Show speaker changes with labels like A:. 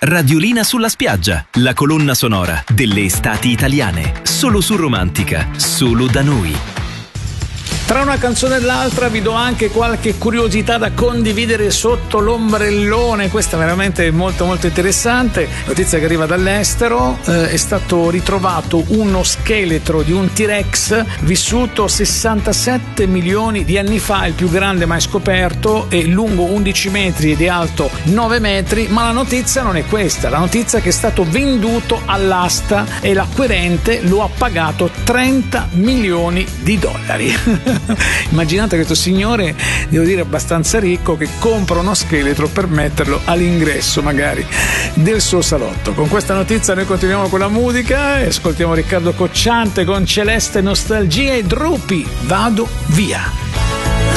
A: Radiolina sulla spiaggia, la colonna sonora delle estati italiane. Solo su Romantica, solo da noi.
B: Tra una canzone e l'altra vi do anche qualche curiosità da condividere sotto l'ombrellone. Questa è veramente molto molto interessante. Notizia che arriva dall'estero: è stato ritrovato uno scheletro di un T-Rex vissuto 67 milioni di anni fa, il più grande mai scoperto, è lungo 11 metri ed è alto 9 metri. Ma la notizia non è questa, la notizia è che è stato venduto all'asta e l'acquirente lo ha pagato $30 milioni. Immaginate questo signore, devo dire abbastanza ricco, che compra uno scheletro per metterlo all'ingresso magari del suo salotto. Con questa notizia noi continuiamo con la musica e ascoltiamo Riccardo Cocciante con Celeste Nostalgia e Drupi, Vado Via.